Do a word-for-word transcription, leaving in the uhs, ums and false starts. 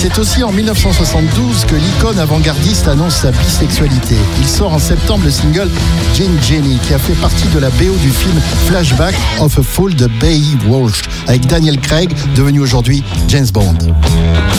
C'est aussi en dix-neuf cent soixante-douze que l'icône avant-gardiste annonce sa bisexualité. Il sort en septembre le single Gin Jenny, qui a fait partie de la B O du film Flashback of a Fool de Bay Walsh, avec Daniel Craig, devenu aujourd'hui James Bond.